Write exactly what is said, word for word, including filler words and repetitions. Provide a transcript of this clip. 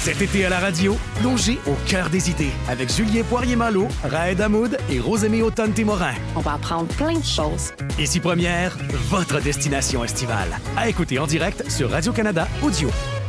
Cet été à la radio, plongez au cœur des idées avec Julien Poirier-Malo, Raed Hamoud et Rosémie Automne-Témorin. On va apprendre plein de choses. Ici Première, votre destination estivale. À écouter en direct sur Radio-Canada Audio.